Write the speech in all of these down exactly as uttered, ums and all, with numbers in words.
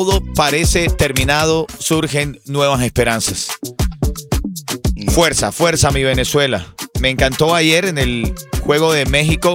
todo parece terminado, surgen nuevas esperanzas. Fuerza, fuerza mi Venezuela. Me encantó ayer en el juego de México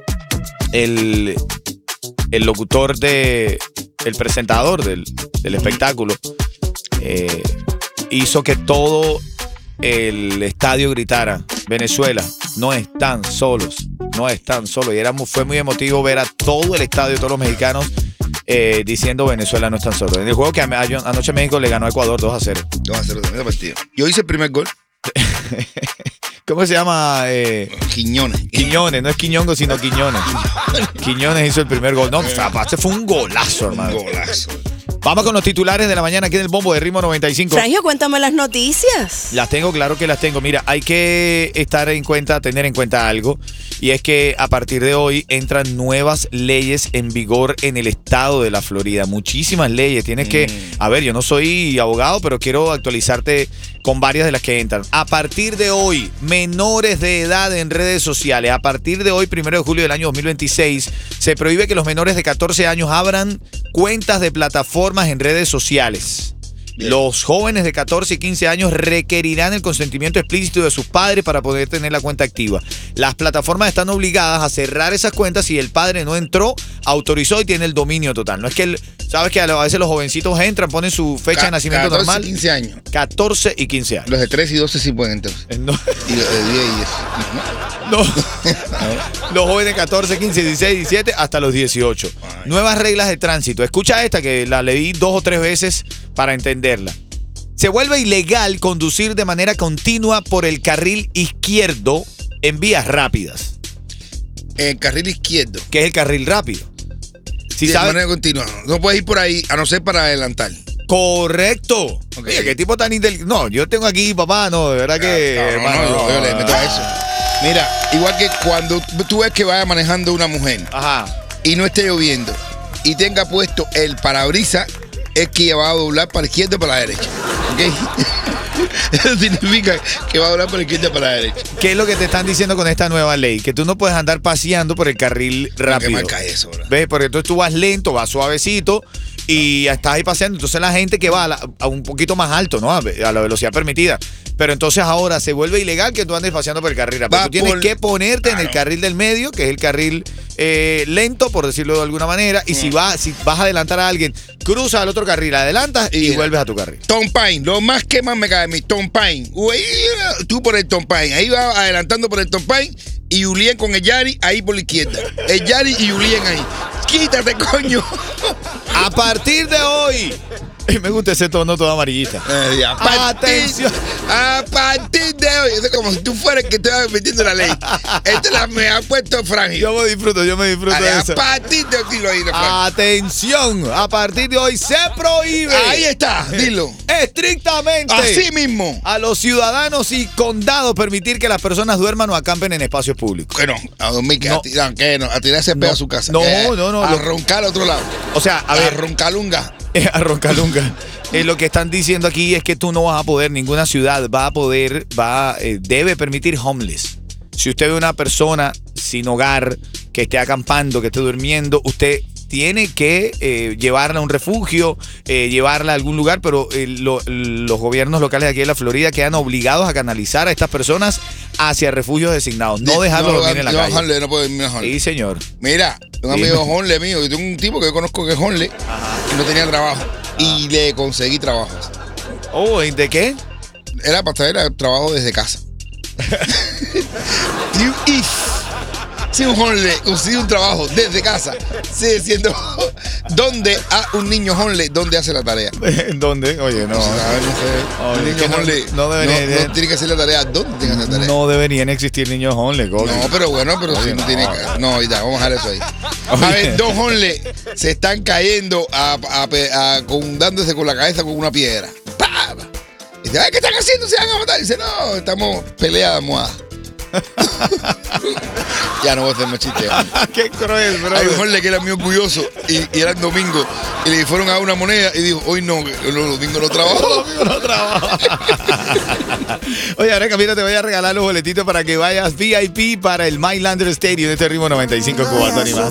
el, el locutor de, el presentador del, del espectáculo eh, hizo que todo el estadio gritara: Venezuela, no están solos, no están solos. Y era, fue muy emotivo ver a todo el estadio, todos los mexicanos eh, diciendo Venezuela no están solos. En el juego que anoche México le ganó a Ecuador dos a cero. dos a cero también el partido. Yo hice el primer gol. ¿Cómo se llama? Eh, Quiñones. Quiñones, no es Quiñongo, sino Quiñones. Quiñones hizo el primer gol. No, aparte fue un golazo, hermano. Un golazo. Vamos con los titulares de la mañana aquí en el Bombo de Ritmo noventa y cinco. Frangio, cuéntame las noticias. Las tengo, claro que las tengo. Mira, hay que estar en cuenta, tener en cuenta algo, y es que a partir de hoy entran nuevas leyes en vigor en el estado de la Florida. Muchísimas leyes. Tienes mm. que, a ver, yo no soy abogado, pero quiero actualizarte con varias de las que entran. A partir de hoy, menores de edad en redes sociales. A partir de hoy, primero de julio del año dos mil veintiséis, se prohíbe que los menores de catorce años abran cuentas de plataformas en redes sociales. Bien. Los jóvenes de catorce y quince años requerirán el consentimiento explícito de sus padres para poder tener la cuenta activa. Las plataformas están obligadas a cerrar esas cuentas si el padre no entró, autorizó y tiene el dominio total. No es que, el, sabes que a veces los jovencitos entran, ponen su fecha de nacimiento normal. normal. catorce y quince años. catorce y quince años. Los de trece y doce sí pueden entrar. No. Y los de diez y diez. No. Los jóvenes de catorce, quince, dieciséis, diecisiete hasta los dieciocho. Ay. Nuevas reglas de tránsito. Escucha esta que la leí dos o tres veces para entenderla. Se vuelve ilegal conducir de manera continua por el carril izquierdo en vías rápidas. El carril izquierdo. Que es el carril rápido. Si de sabes, manera continua. No puedes ir por ahí a no ser para adelantar. Correcto. Okay. Mira, qué tipo tan inteligente. No, yo tengo aquí, papá, no, de verdad que. No, no, hermano, no, yo, yo le meto a eso. Mira, igual que cuando tú ves que vaya manejando una mujer. Ajá. Y no esté lloviendo y tenga puesto el parabrisas, es que va a doblar para la izquierda o para la derecha. ¿Okay? Eso significa que va a doblar para la izquierda o para la derecha. ¿Qué es lo que te están diciendo con esta nueva ley? Que tú no puedes andar paseando por el carril rápido. ¿Qué marca eso, bro? ¿Ves? Porque entonces tú vas lento, vas suavecito y estás ahí paseando. Entonces la gente que va a, la, a un poquito más alto, ¿no? A, a la velocidad permitida. Pero entonces ahora se vuelve ilegal que tú andes paseando por el carril rápido. Tú tienes por... que ponerte claro. en el carril del medio, que es el carril eh, lento, por decirlo de alguna manera. Y mm. si, vas, si vas a adelantar a alguien, cruza al otro carril, adelantas y, y vuelves a tu carril. Tom Pine, lo más que más me cae a mí, Tom Pine. Uy, tú por el Tom Pine. Ahí vas adelantando por el Tom Pine y Julián con el Yari ahí por la izquierda. El Yari y Julián ahí. Quítate, coño. A partir de hoy. Me gusta ese tono todo amarillista. Eh, a partir, Atención. A partir de hoy. Es como si tú fueras el que te vas metiendo la ley. Esta la me ha puesto Frangio. Yo me disfruto, yo me disfruto Vale, de eso. A partir de hoy, dilo ahí, Atención. A partir de hoy se prohíbe. Ahí está, dilo. Estrictamente. Así mismo. A los ciudadanos y condados permitir que las personas duerman o acampen en espacios públicos. Que no, a dormir, que no. a tirar, que no, a tirarse el pedo no. a su casa. No, eh, no, no. A lo... roncar al otro lado. O sea, a, a ver. roncalunga. A roncalunga. Eh, lo que están diciendo aquí es que tú no vas a poder, ninguna ciudad va a poder, va, eh, debe permitir homeless. Si usted ve una persona sin hogar, que esté acampando, que esté durmiendo, usted tiene que eh, llevarla a un refugio, eh, llevarla a algún lugar, pero eh, lo, los gobiernos locales de aquí de la Florida quedan obligados a canalizar a estas personas hacia refugios designados, no dejarlos no, dormir en la no, calle. Honle, no puedo dormir en Honle. Sí, señor. Mira, un amigo Honle mío, yo tengo un tipo que yo conozco que es Honle y no tenía trabajo. Y le conseguí trabajo. Oh, ¿de qué? Era para traer trabajo desde casa. y si un honle consigue un trabajo desde casa, sigue siendo ¿dónde a un niño honle dónde hace la tarea? ¿Dónde? Oye, no. no, sé, a ver, no sé. Oye, un niño honle no, no, debería, no, no tiene que hacer la tarea. ¿Dónde tiene que hacer la tarea? No deberían existir niños honle, Goldie. No, pero bueno, pero Oye, si no, no tiene que. No, ya, vamos a dejar eso ahí. Oye. A ver, dos honle se están cayendo a, a, a, con, dándose con la cabeza con una piedra. ¡Pam! Y dice, ¿qué están haciendo? Se van a matar. Y dice, no, estamos peleadas, almohada. Ya no voy a hacer más chistes. Qué cruel, bro. Hay un honle que era muy orgulloso y, y era el domingo y le fueron a dar una moneda y dijo, hoy no, los domingos no trabajo. Los domingos no trabajo. Oye, ahora Camila te voy a regalar los boletitos para que vayas V I P para el Mylander Stadium de este Ritmo noventa y cinco Cubatón y más.